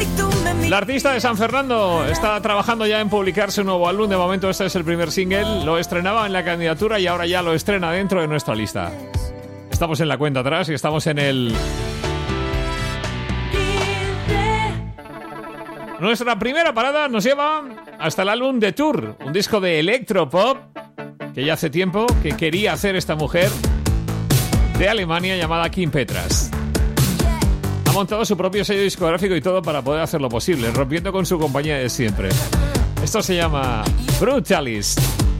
La artista de San Fernando está trabajando ya en publicar su nuevo álbum. De momento este es el primer single. Lo estrenaba en la candidatura y ahora ya lo estrena dentro de nuestra lista. Estamos en la cuenta atrás y estamos en el... Nuestra primera parada nos lleva hasta el álbum The Tour, un disco de electropop que ya hace tiempo que quería hacer esta mujer de Alemania llamada Kim Petras. Ha montado su propio sello discográfico y todo para poder hacerlo posible, rompiendo con su compañía de siempre. Esto se llama Brutalist.